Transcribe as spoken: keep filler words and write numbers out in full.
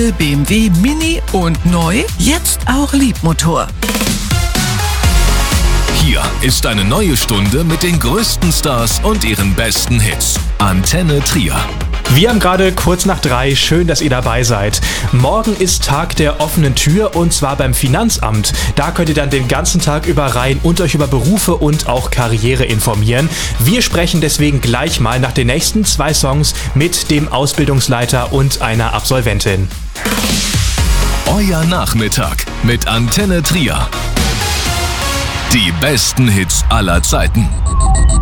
B M W Mini und neu, jetzt auch Liebmotor. Hier ist eine neue Stunde mit den größten Stars und ihren besten Hits. Antenne Trier. Wir haben gerade kurz nach drei. Schön, dass ihr dabei seid. Morgen ist Tag der offenen Tür und zwar beim Finanzamt. Da könnt ihr dann den ganzen Tag über rein und euch über Berufe und auch Karriere informieren. Wir sprechen deswegen gleich mal nach den nächsten zwei Songs mit dem Ausbildungsleiter und einer Absolventin. Euer Nachmittag mit Antenne Trier. Die besten Hits aller Zeiten.